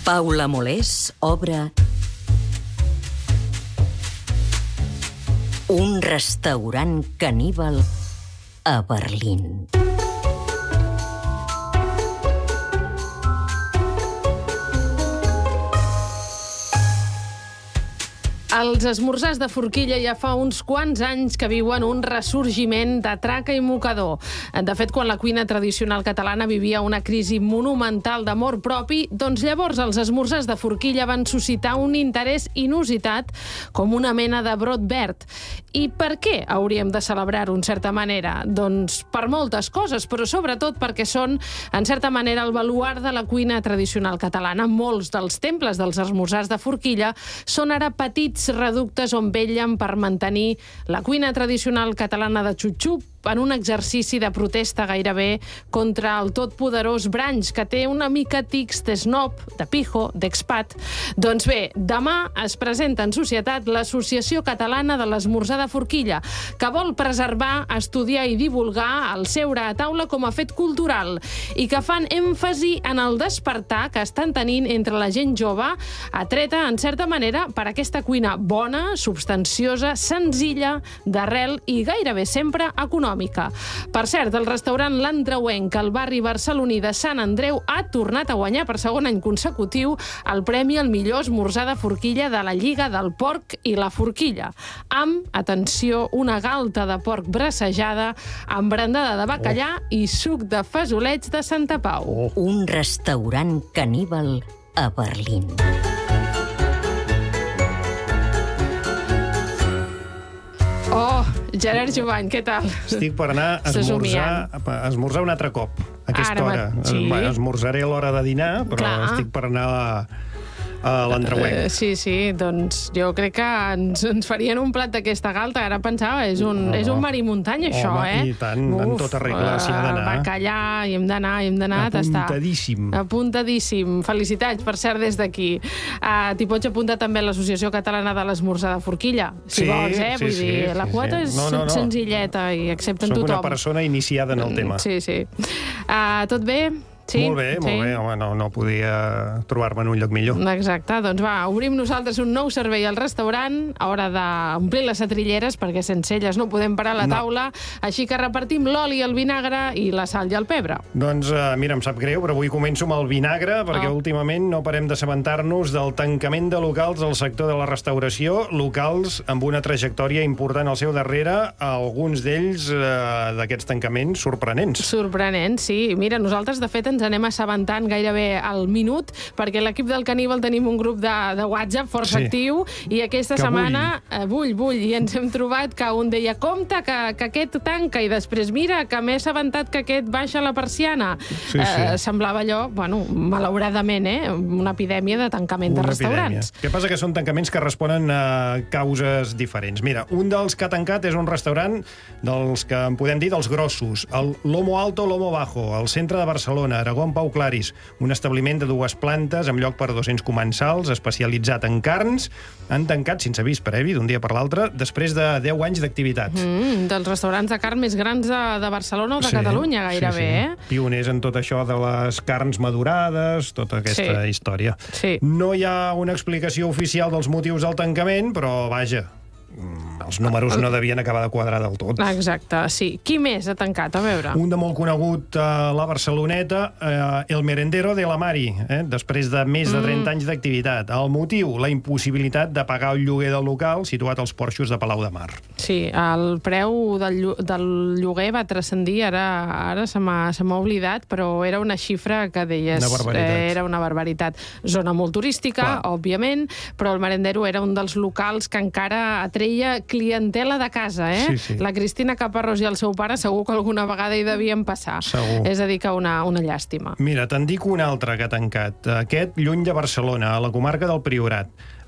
Paula Molés obre un restaurant caníbal a Berlín. Els esmorzars de forquilla ja fa uns quants anys que viuen un ressorgiment de traca i mocador. De fet, quan la cuina tradicional catalana vivia una crisi monumental d'amor propi, doncs llavors els esmorzars de forquilla van suscitar un interès inusitat com una mena de brot verd. I per què hauríem de celebrar-ho, en certa manera? Doncs per moltes coses, però sobretot perquè són, en certa manera, el baluard de la cuina tradicional catalana. Molts dels temples dels esmorzars de forquilla són ara petits reductes on vetllen per mantenir la cuina tradicional catalana de xup-xup en un exercici de protesta gairebé contra el totpoderós Branch, que té una mica tics de snob, de pijo, d'expat. Doncs bé, demà es presenta en societat l'Associació Catalana de l'Esmorzar de Forquilla, que vol preservar, estudiar i divulgar el seure a taula com a fet cultural i que fan èmfasi en el despertar que estan tenint entre la gent jove, atreta, en certa manera, per aquesta cuina bona, substanciosa, senzilla, d'arrel i gairebé sempre econòmica. Per cert, el restaurant L'Andreuenc, al barri barceloní de Sant Andreu, ha tornat a guanyar per segon any consecutiu el premi al millor esmorzar de forquilla de la Lliga del Porc i la Forquilla, amb, atenció, una galta de porc brassejada, amb brandada de bacallà i suc de fesolets de Santa Pau. Un restaurant caníbal a Berlín. Oh, Gerard Jovany, què tal? Estic per anar a esmorzar un altre cop, a aquesta hora. Sí. Esmorzaré a l'hora de dinar, però clar, estic per anar a l'Andreuenc. Sí, doncs jo crec que ens farien un plat d'aquesta galta. Ara pensava, és un mar i muntanya, això, I tant, en tota regla, s'hi ha d'anar. Bacallà, hi hem d'anar a tastar. Apuntadíssim. Apuntadíssim. Felicitats, per cert, des d'aquí. T'hi pots apuntar també a l'Associació Catalana de l'Esmorzar de Forquilla, si vols, Vull dir, la quota és senzilleta i accepten tothom. Soc una persona iniciada en el tema. Sí. Tot bé? Sí, molt bé. Home, no podia trobar-me en un lloc millor. Exacte, doncs va, obrim nosaltres un nou servei al restaurant, hora d'omplir les setrilleres, perquè sense elles no podem parar la taula, així que repartim l'oli, el vinagre i la sal i el pebre. Doncs mira, em sap greu, però avui començo amb el vinagre, perquè últimament no parem d'assabentar-nos del tancament de locals al sector de la restauració, locals amb una trajectòria important al seu darrere, alguns d'ells d'aquests tancaments sorprenents. Sorprenents, sí. Mira, nosaltres, de fet, ens anem assabentant gairebé al minut, perquè l'equip del Caníbal tenim un grup de WhatsApp força actiu, i aquesta setmana bull, i ens hem trobat que un deia, compte, que aquest tanca, i després, mira, que m'he assabentat que aquest baixa la persiana. Semblava allò, malauradament, una epidèmia de tancament de restaurants. Què passa? Que són tancaments que responen a causes diferents. Mira, un dels que ha tancat és un restaurant dels que en podem dir dels grossos, el Lomo Alto, Lomo Bajo, al centre de Barcelona, Aragó, Pau Claris, un establiment de 2 plantes amb lloc per 200 comensals, especialitzat en carns. Han tancat sense avís previ, d'un dia per l'altre, després de 10 anys d'activitat. Dels restaurants de carn més grans de Barcelona o de Catalunya, gairebé. Pioners en tot això de les carns madurades, tota aquesta història. No hi ha una explicació oficial dels motius del tancament, però vaja, els números no devien acabar de quadrar del tot. Exacte, sí. Qui més ha tancat? A veure. Un de molt conegut a la Barceloneta, El Merendero de la Mari, després de més de 30 anys d'activitat. El motiu, la impossibilitat de pagar el lloguer del local situat als porxos de Palau de Mar. Sí, el preu del lloguer va transcendir, ara se m'ha oblidat, però era una xifra que deies... Era una barbaritat. Zona molt turística, òbviament, però el Merendero era un dels locals que encara atreia clientela de casa, La Cristina Caparrós i el seu pare segur que alguna vegada hi devien passar. Segur. És a dir, que una llàstima. Mira, te'n dic un altre que ha tancat. Aquest, lluny de Barcelona, a la comarca del Priorat.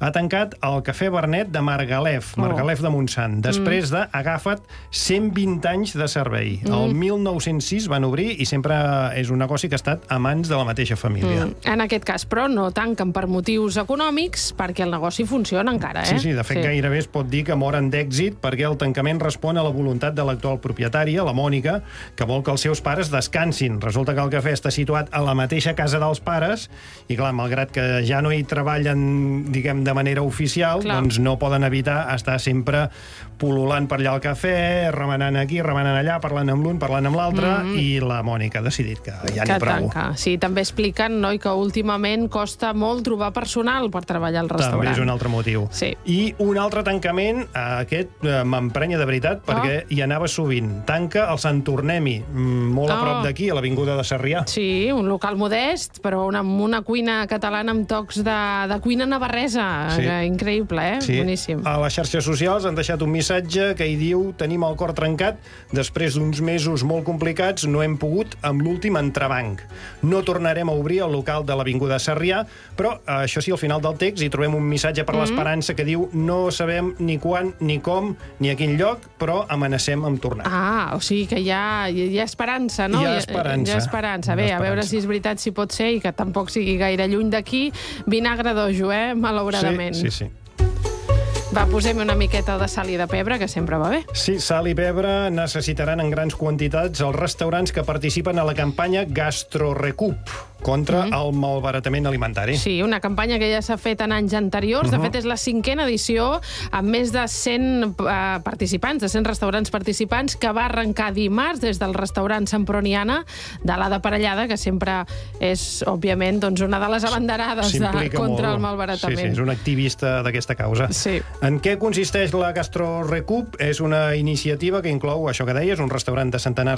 ha tancat el Cafè Vernet de Margalef de Montsant, després de, agafa't, 120 anys de servei. El 1906 van obrir i sempre és un negoci que ha estat a mans de la mateixa família. En aquest cas, però, no tanquen per motius econòmics, perquè el negoci funciona encara, Sí, de fet, gairebé es pot dir que moren d'èxit perquè el tancament respon a la voluntat de l'actual propietària, la Mònica, que vol que els seus pares descansin. Resulta que el cafè està situat a la mateixa casa dels pares i, clar, malgrat que ja no hi treballen, diguem, de manera oficial, doncs no poden evitar estar sempre pul·lulant per allà al cafè, remenant aquí, remenant allà, parlant amb l'un, parlant amb l'altre, i la Mònica ha decidit que ja n'hi ha prou. Sí, també expliquen, no?, que últimament costa molt trobar personal per treballar al restaurant. També és un altre motiu. Sí. I un altre tancament, aquest m'emprenya de veritat, perquè hi anava sovint. Tanca el Sant Tornem-hi, molt a prop d'aquí, a l'Avinguda de Sarrià. Sí, un local modest, però amb una cuina catalana amb tocs de cuina navarresa. Increïble, Boníssim. A les xarxes socials han deixat un missatge que hi diu: tenim el cor trencat, després d'uns mesos molt complicats no hem pogut amb l'últim entrebanc. No tornarem a obrir el local de l'Avinguda de Sarrià, però això sí, al final del text hi trobem un missatge per l'esperança que diu: no sabem ni quan, ni com, ni a quin lloc, però amenacem amb tornar. O sigui que hi ha esperança, no? Hi ha esperança. Hi ha esperança. Bé, a veure si és veritat, si pot ser, i que tampoc sigui gaire lluny d'aquí. Vinagre d'ojo, malauradament. Sí. Va, posem una miqueta de sal i de pebre, que sempre va bé. Sí, sal i pebre necessitaran en grans quantitats els restaurants que participen a la campanya GastroRecup contra el malbaratament alimentari. Sí, una campanya que ja s'ha fet en anys anteriors. De fet, és la 5a edició, amb més de 100 participants, de 100 restaurants participants, que va arrencar dimarts des del restaurant Semproniana de l'Ada Parellada, que sempre és, òbviament, una de les abanderades contra el malbaratament. Sí, és una activista d'aquesta causa. Sí. En què consisteix la GastroRecup? És una iniciativa que inclou, això que deies, un centenar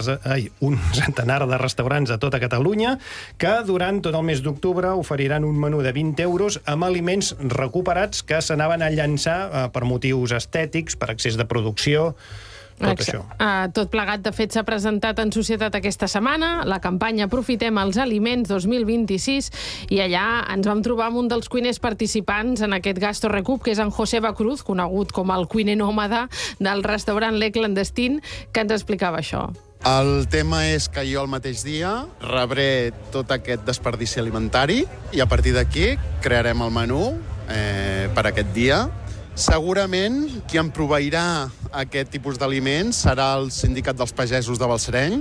de restaurants a tota Catalunya, que durant tot el mes d'octubre oferiran un menú de 20 euros amb aliments recuperats que s'anaven a llançar per motius estètics, per excés de producció, tot això. Tot plegat, de fet, s'ha presentat en societat aquesta setmana, la campanya Aprofitem els aliments 2026, i allà ens vam trobar amb un dels cuiners participants en aquest GastroRecup, que és en Joseba Cruz, conegut com el cuiner nòmada del restaurant Le Clandestin, que ens explicava això. El tema és que jo el mateix dia rebré tot aquest desperdici alimentari i a partir d'aquí crearem el menú per aquest dia. Segurament qui em proveirà aquest tipus d'aliments serà el Sindicat dels Pagesos de Balsareny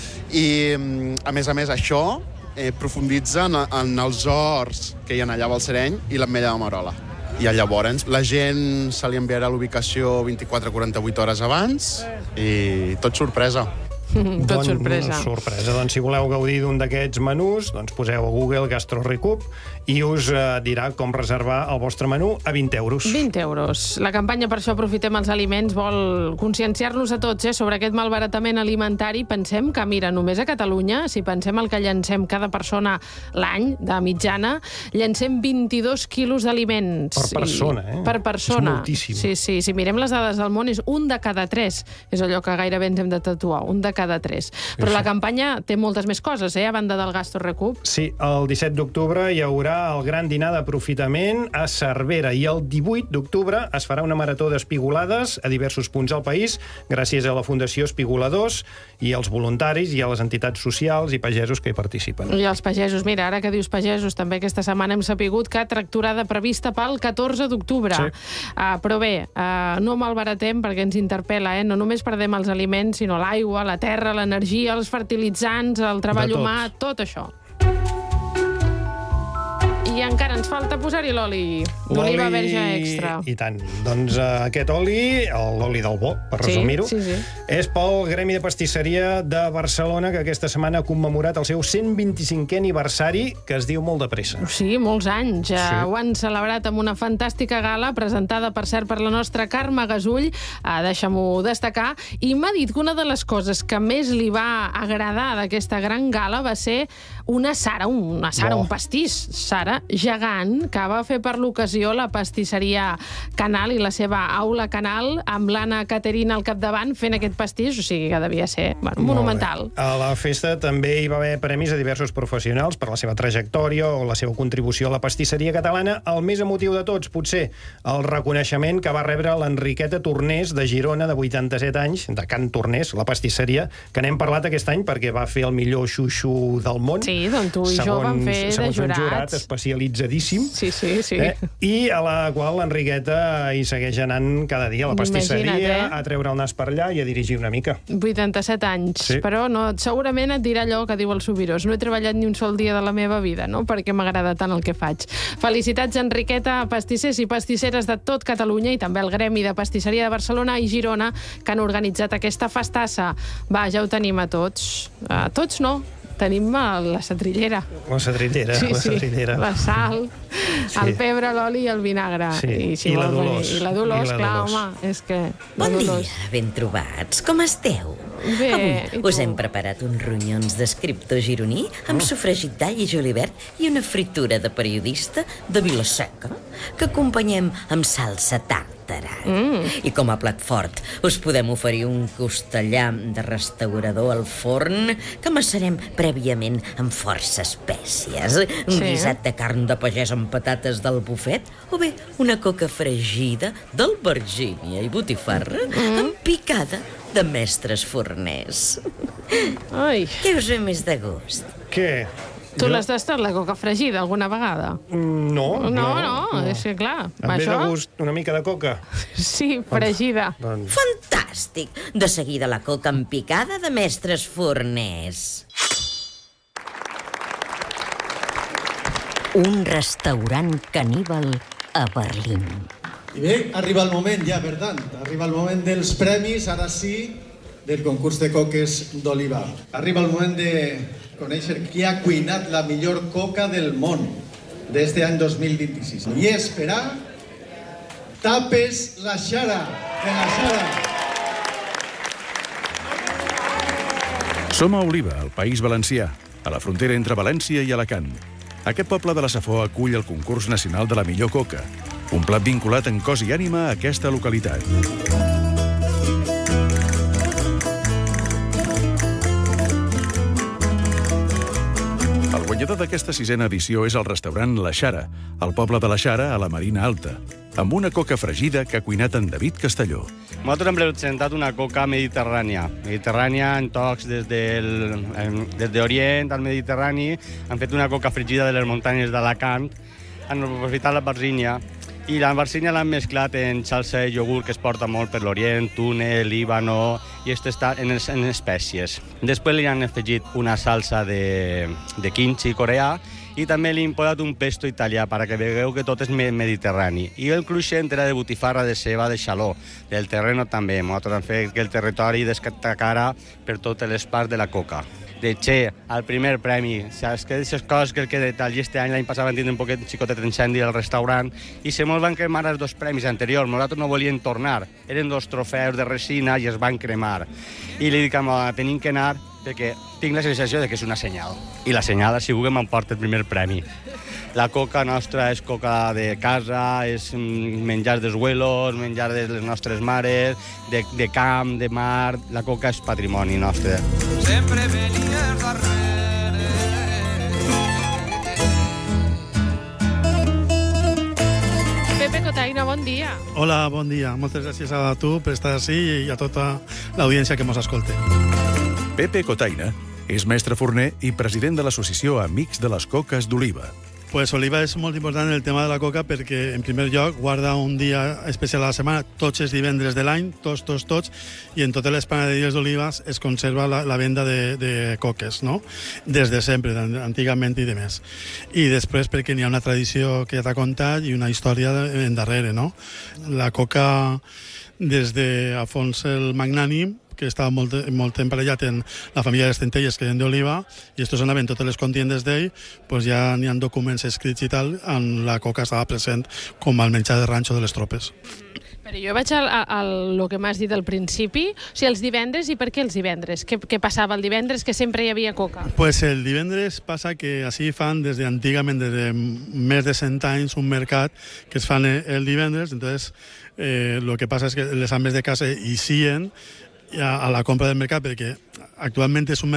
i, a més, això profunditza en els horts que hi ha allà a Balsareny i l'Ametlla de Merola. I llavors la gent se li enviarà l'ubicació 24-48 hores abans i tot sorpresa. Tot sorpresa. Doncs si voleu gaudir d'un d'aquests menús, doncs poseu a Google GastroRecup i us dirà com reservar el vostre menú a 20 euros. 20 euros. La campanya Per això aprofitem els aliments vol conscienciar-nos a tots sobre aquest malbaratament alimentari. Pensem que, mira, només a Catalunya, si pensem el que llancem cada persona l'any, de mitjana, llancem 22 quilos d'aliments. Per persona, Per persona. És moltíssim. Sí. Si mirem les dades del món, és un de cada 3. És allò que gairebé ens hem de tatuar, un de cada 3. Però la campanya té moltes més coses, a banda del GastroRecup. Sí, el 17 d'octubre hi haurà el gran dinar d'aprofitament a Cervera i el 18 d'octubre es farà una marató d'espigolades a diversos punts del país gràcies a la Fundació Espigoladors i als voluntaris i a les entitats socials i pagesos que hi participen. I els pagesos, mira, ara que dius pagesos, també aquesta setmana hem sapigut que tractorada prevista pel 14 d'octubre. Però bé, no malbaratem perquè ens interpel·la, no només perdem els aliments, sinó l'aigua, la terra, l'energia, els fertilitzants, el treball humà, tot això. I encara ens falta posar-hi l'oli d'oliva verge extra. I tant. Doncs aquest oli, l'oli del bo, per resumir-ho, és pel Gremi de Pastisseria de Barcelona, que aquesta setmana ha commemorat el seu 125è aniversari, que es diu molt de pressa. Sí, molts anys. Ho han celebrat amb una fantàstica gala, presentada, per cert, per la nostra Carme Gasull, deixa'm-ho destacar, i m'ha dit que una de les coses que més li va agradar d'aquesta gran gala va ser una Sara, un pastís, Sara gegant, que va fer per l'ocasió la pastisseria Canal i la seva aula Canal, amb l'Anna Caterina al capdavant fent aquest pastís, o sigui que devia ser monumental. A la festa també hi va haver premis a diversos professionals per la seva trajectòria o la seva contribució a la pastisseria catalana. El més emotiu de tots, potser, el reconeixement que va rebre l'Enriqueta Tornés de Girona, de 87 anys, de Can Tornés, la pastisseria, que n'hem parlat aquest any perquè va fer el millor xuxu del món. Sí, doncs tu i jo vam fer de jurats. Un jurat especialitzadíssim. Sí. I a la qual l'Enriqueta hi segueix anant cada dia a la pastisseria, a treure el nas per allà i a dirigir una mica. 87 anys, sí. Però segurament et dirà allò que diu el Subirós. No he treballat ni un sol dia de la meva vida, no? Perquè m'agrada tant el que faig. Felicitats, Enriqueta, a pastissers i pastisseres de tot Catalunya i també al Gremi de Pastisseria de Barcelona i Girona que han organitzat aquesta festassa. Va, ja ho tenim a tots. A tots no. Tenim la setrillera. La setrillera. La sal, el pebre, l'oli i el vinagre. I la Dolors. I la Dolors, clar, home, és que... Bon dia, ben trobats. Com esteu? Bé. Avui us hem preparat uns ronyons d'escriptor gironí amb sofregit d'all i julivert i una fritura de periodista de Vila-seca que acompanyem amb salsa tàrtara. I com a plat fort us podem oferir un costellà de restaurador al forn que amassarem prèviament amb força espècies. Un guisat de carn de pagès amb patates del bufet o bé una coca fregida d'albergínia i botifarra amb picada de mestres forners. Ai. Què us ve més de gust? Què? Tu l'has tastat, la coca fregida, alguna vegada? No, és que clar... Em ve de gust una mica de coca? Sí, fregida. Fantàstic! De seguida la coca amb picada de mestres forners. Un restaurant caníbal a Berlín. I bé, arriba el moment ja, per tant. Arriba el moment dels premis, ara sí, del concurs de coques d'oliva. Arriba el moment de conèixer qui ha cuinat la millor coca del món d'este any 2026. I és per a Tapes la Xara, de la Xara. Som a Oliva, al País Valencià, a la frontera entre València i Alacant. Aquest poble de la Safor acull el concurs nacional de la millor coca, un plat vinculat en cos i ànima a aquesta localitat. El guanyador d'aquesta 6a edició és el restaurant La Xara, al poble de la Xara, a la Marina Alta, amb una coca fregida que ha cuinat en David Castelló. Nosaltres hem presentat una coca mediterrània en tocs des d'Orient al Mediterrani. Han fet una coca fregida de les muntanyes d'Alacant, han aprofitat la barzínia, i la barzínia l'han mesclat en salsa de iogurt que es porta molt per l'Orient, túnel, líbano, i aquest està en espècies. Després li han afegit una salsa de kimchi coreà i també li han posat un pesto italià perquè veieu que tot és mediterrani. I el cruixent era de botifarra, de ceba, de xaló. Del terreno també. Nosaltres hem fet que el territori destacara per totes les parts de la coca. De Che, al primer premi. Saps que aquestes coses que el que detall este any, l'any passat van tindre un poquet xicotet d'incendi al restaurant i se mos van cremar els 2 premis anteriors. Nosaltres no volíem tornar. Eren 2 trofeus de resina i es van cremar. I li dic que tenim que anar perquè tinc la sensació de que és una senyal. I la senyal ha sigut que m'emporta el primer premi. La coca nostra és coca de casa, és menjar dels abuelos, menjar de les nostres mares, de camp, de mar. La coca és patrimoni nostre. Sempre venies darrere. Pepe Cotaina, bon dia. Hola, bon dia. Moltes gràcies a tu per estar així i a tota l'audiència que ens escolta. Pepe Cotaina és mestre forner i president de l'associació Amics de les Coques d'Oliva. Pues Oliva és molt important el tema de la coca perquè, en primer lloc, guarda un dia especial a la setmana, tots els divendres de l'any, tots, i en totes les panaderies d'olives es conserva la venda de coques, no? Des de sempre, antigament i de més. I després perquè n'hi ha una tradició que ja t'ha contat i una història en darrere, no? La coca, des d'Afons el Magnànim, que estava molt emparellat en la família de les Centelles, que eren d'Oliva, i estos anaven totes les contiendes d'ell, pues ja n'hi ha documents escrits i tal, on la coca estava present com al menjar de ranxo de les tropes. Però jo vaig al que m'has dit al principi, o sigui, els divendres, i per què els divendres? Què passava el divendres, que sempre hi havia coca? Pues el divendres passa que així fan des d'antigament, des de més de 100 anys, un mercat que es fan el divendres, entonces lo que passa és que les ames de casa hi siguen a la compra del mercat, perquè actualment és un